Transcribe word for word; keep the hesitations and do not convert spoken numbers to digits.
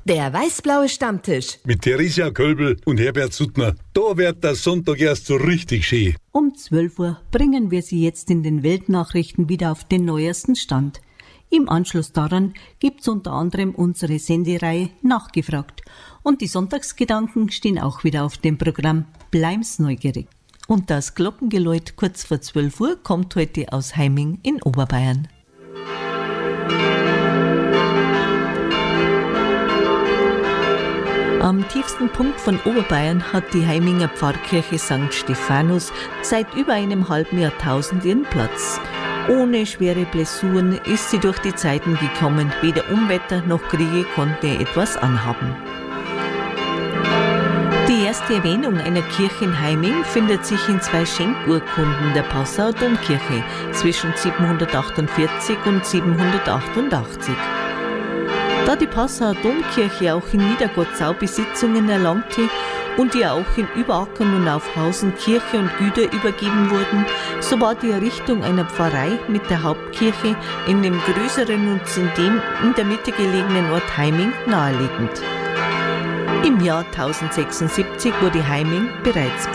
Der weiß-blaue Stammtisch. Mit Theresia Kölbel und Herbert Suttner. Da wird der Sonntag erst so richtig schön. Um zwölf Uhr bringen wir Sie jetzt in den Weltnachrichten wieder auf den neuesten Stand. Im Anschluss daran gibt's unter anderem unsere Sendereihe Nachgefragt. Und die Sonntagsgedanken stehen auch wieder auf dem Programm. Bleiben's neugierig. Und das Glockengeläut kurz vor zwölf Uhr kommt heute aus Heiming in Oberbayern. Am tiefsten Punkt von Oberbayern hat die Heiminger Pfarrkirche Sankt Stephanus seit über einem halben Jahrtausend ihren Platz. Ohne schwere Blessuren ist sie durch die Zeiten gekommen. Weder Unwetter noch Kriege konnte ihr etwas anhaben. Die erste Erwähnung einer Kirche in Heiming findet sich in zwei Schenkurkunden der Passauer Domkirche zwischen siebenhundertachtundvierzig und siebenhundertachtundachtzig. Da die Passauer Domkirche auch in Niedergotzau Besitzungen erlangte und ihr auch in Überackern und Aufhausen Kirche und Güter übergeben wurden, so war die Errichtung einer Pfarrei mit der Hauptkirche in dem größeren und in dem in der Mitte gelegenen Ort Heiming naheliegend. Im Jahr tausendsechsundsiebzig wurde Heiming bereits